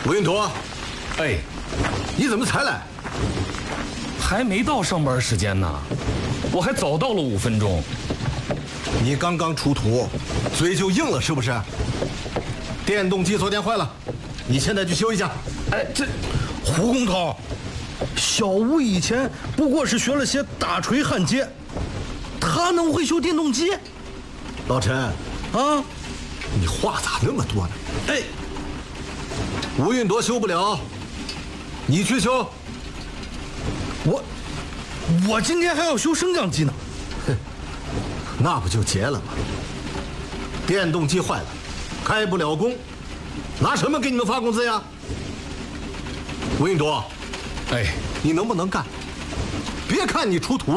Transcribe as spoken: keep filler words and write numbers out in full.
吴云坨， 哎， 你怎么才来？ 还没到上班时间呢，我还早到了五分钟。 你刚刚出土，嘴就硬了是不是？电动机昨天坏了，你现在去修一下。 哎，这胡工头，小吴以前不过是学了些打锤焊接，他能会修电动机？ 老陈啊， 你话咋那么多呢？ 哎， 吴运铎修不了，你去修。 我我今天还要修升降机呢。 哼，那不就结了吗？电动机坏了，开不了工，拿什么给你们发工资呀？吴运铎， 哎， 你能不能干？别看你出土